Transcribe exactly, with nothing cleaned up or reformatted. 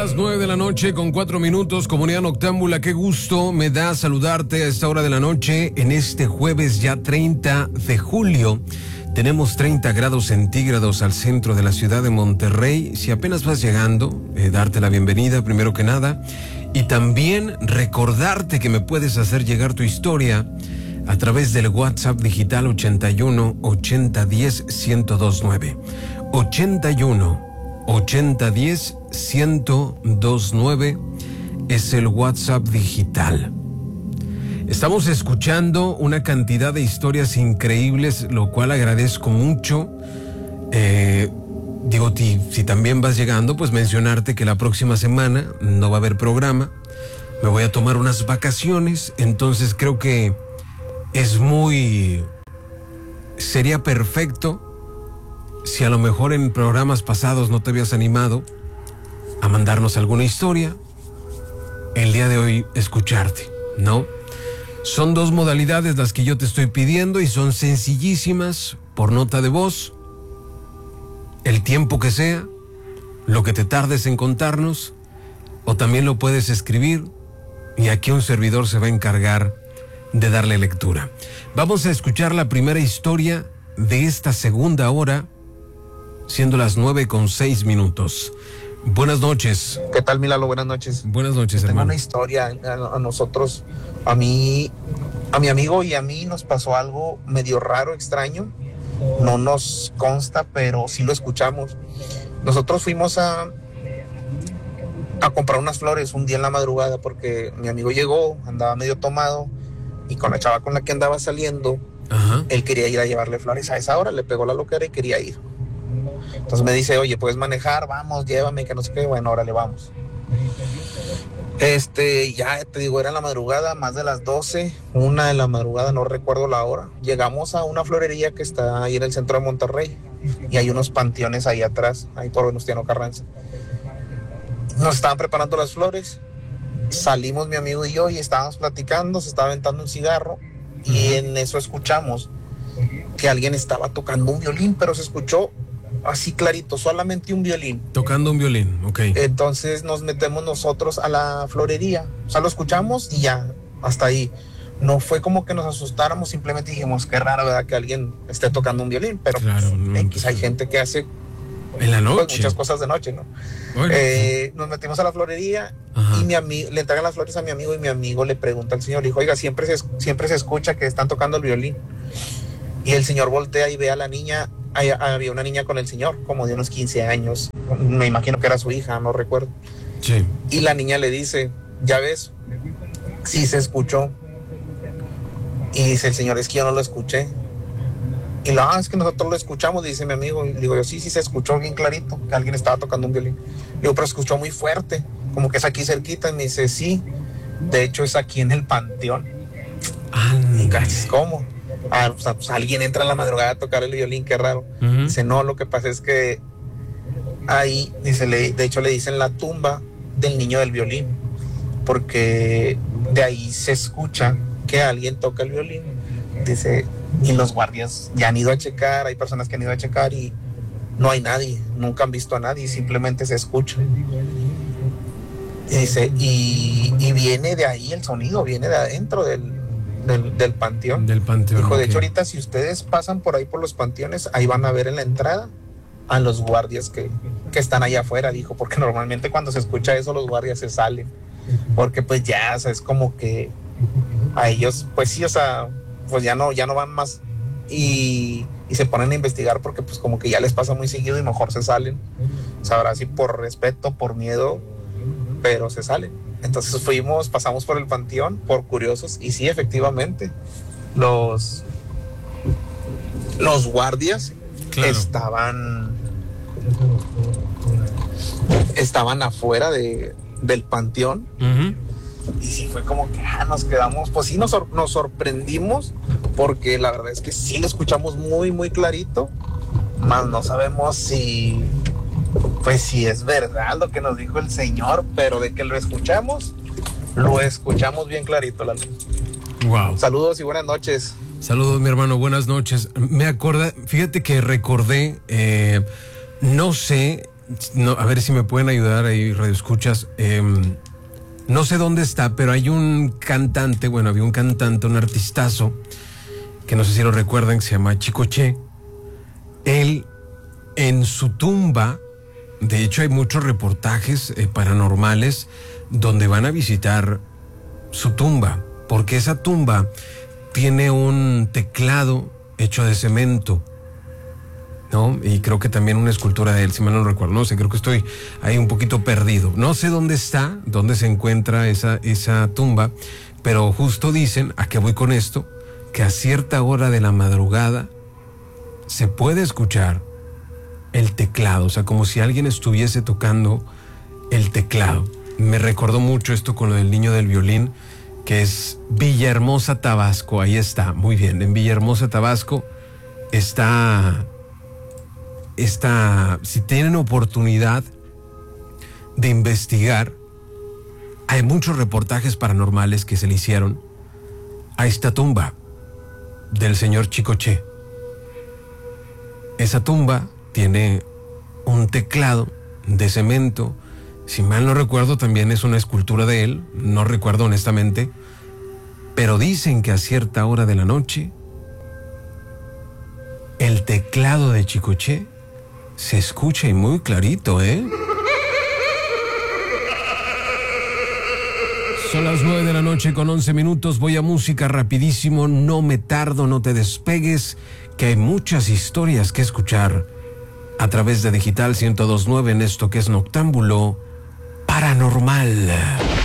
las nueve de la noche con cuatro minutos, comunidad noctámbula, qué gusto me da saludarte a esta hora de la noche en este jueves ya treinta de julio. Tenemos treinta grados centígrados al centro de la ciudad de Monterrey. Si apenas vas llegando, eh, darte la bienvenida primero que nada y también recordarte que me puedes hacer llegar tu historia a través del WhatsApp digital ochenta y uno, ochenta diez, ciento veintinueve. ochenta y uno, ochenta diez, ciento veintinueve es el WhatsApp digital. Estamos escuchando una cantidad de historias increíbles, lo cual agradezco mucho. Eh, digo, si, si también vas llegando, pues mencionarte que la próxima semana no va a haber programa. Me voy a tomar unas vacaciones, entonces creo que es muy... sería perfecto si a lo mejor en programas pasados no te habías animado a mandarnos alguna historia, el día de hoy escucharte, ¿no? Son dos modalidades las que yo te estoy pidiendo y son sencillísimas, por nota de voz, el tiempo que sea, lo que te tardes en contarnos, o también lo puedes escribir y aquí un servidor se va a encargar de darle lectura. Vamos a escuchar la primera historia de esta segunda hora, siendo las nueve con seis minutos. Buenas noches. ¿Qué tal, Milalo? Buenas noches. Buenas noches, Tengo hermano. una historia. A, a nosotros, a mí, a mi amigo y a mí nos pasó algo medio raro, extraño. No nos consta, pero sí lo escuchamos. Nosotros fuimos a, a comprar unas flores un día en la madrugada porque mi amigo llegó, andaba medio tomado y con la chava con la que andaba saliendo, Ajá. él quería ir a llevarle flores a esa hora, le pegó la loquera y quería ir. Entonces me dice, oye, ¿puedes manejar? Vamos, llévame, que no sé qué. Bueno, órale, vamos. Este, ya te digo, era en la madrugada, más de las doce, una de la madrugada, no recuerdo la hora. Llegamos a una florería que está ahí en el centro de Monterrey y hay unos panteones ahí atrás, ahí por Venustiano Carranza. Nos estaban preparando las flores, salimos mi amigo y yo y estábamos platicando, se estaba aventando un cigarro y en eso escuchamos que alguien estaba tocando un violín, pero se escuchó así clarito, solamente un violín. Tocando un violín, ok. Entonces nos metemos nosotros a la florería, o sea, lo escuchamos y ya, hasta ahí. No fue como que nos asustáramos, simplemente dijimos, qué raro, ¿verdad? Que alguien esté tocando un violín, pero claro, pues, no, X, pues, hay gente que hace en la noche pues, muchas cosas de noche, ¿no? Bueno, eh, nos metimos a la florería. Ajá. Y mi amigo, le entregan las flores a mi amigo y mi amigo le pregunta al señor, le dijo, oiga, siempre se, siempre se escucha que están tocando el violín. Y el señor voltea y ve a la niña. Había una niña con el señor, como de unos quince años. Me imagino que era su hija, no recuerdo. Sí. Y la niña le dice, ya ves, sí se escuchó. Y dice el señor, es que yo no lo escuché. Y la, ah, es que nosotros lo escuchamos, dice mi amigo. Y digo yo, sí, sí se escuchó bien clarito, que alguien estaba tocando un violín. Digo, pero escuchó muy fuerte, como que es aquí cerquita. Y me dice, sí, de hecho es aquí en el panteón. Ah, y casi, ¿cómo? Ah, o sea, pues alguien entra en la madrugada a tocar el violín, qué raro. Uh-huh. Dice, no, lo que pasa es que ahí, dice, le, de hecho le dicen la tumba del niño del violín, porque de ahí se escucha que alguien toca el violín. Dice, y los guardias ya han ido a checar, hay personas que han ido a checar y no hay nadie, nunca han visto a nadie, simplemente se escucha. Y dice, y, y viene de ahí el sonido, viene de adentro del Del, del panteón. Del panteón. Dijo, de okay. hecho, ahorita si ustedes pasan por ahí por los panteones, ahí van a ver en la entrada a los guardias que, que están allá afuera, dijo, porque normalmente cuando se escucha eso, los guardias se salen. Porque pues ya, o sea, es como que a ellos, pues sí, o sea, pues ya no, ya no van más y, y se ponen a investigar porque pues como que ya les pasa muy seguido y mejor se salen. Sabrá si por respeto, por miedo, pero se salen. Entonces fuimos, pasamos por el panteón, por curiosos, y sí, efectivamente, los, los guardias claro. estaban, estaban afuera de, del panteón, uh-huh. y sí fue como que ah, nos quedamos, pues sí nos, sor- nos sorprendimos, porque la verdad es que sí lo escuchamos muy, muy clarito, más no sabemos si... Pues sí, es verdad lo que nos dijo el señor, pero de que lo escuchamos, lo escuchamos bien clarito, Lalo. Wow. Saludos y buenas noches. Saludos, mi hermano, buenas noches. Me acuerda, fíjate que recordé, eh, no sé no, a ver si me pueden ayudar ahí, radioescuchas. Eh, no sé dónde está, pero hay un cantante, bueno, había un cantante, un artistazo, que no sé si lo recuerdan, que se llama Chicoche. Él, en su tumba, de hecho hay muchos reportajes eh, paranormales donde van a visitar su tumba, porque esa tumba tiene un teclado hecho de cemento, ¿no? Y creo que también una escultura de él, si mal no recuerdo, no sé, creo que estoy ahí un poquito perdido. No sé dónde está, dónde se encuentra esa, esa tumba, pero justo dicen, ¿a qué voy con esto? Que a cierta hora de la madrugada se puede escuchar el teclado, o sea, como si alguien estuviese tocando el teclado. Me recordó mucho esto con lo del niño del violín, que es Villahermosa, Tabasco. Ahí está, muy bien, en Villahermosa, Tabasco está, está, si tienen oportunidad de investigar, hay muchos reportajes paranormales que se le hicieron a esta tumba del señor Chicoche. Esa tumba tiene un teclado de cemento, si mal no recuerdo también es una escultura de él, no recuerdo honestamente, pero dicen que a cierta hora de la noche el teclado de Chicoche se escucha y muy clarito, ¿eh? Son las nueve de la noche con once minutos, voy a música rapidísimo, no me tardo, no te despegues, que hay muchas historias que escuchar a través de Digital ciento dos punto nueve en esto que es Noctámbulo Paranormal.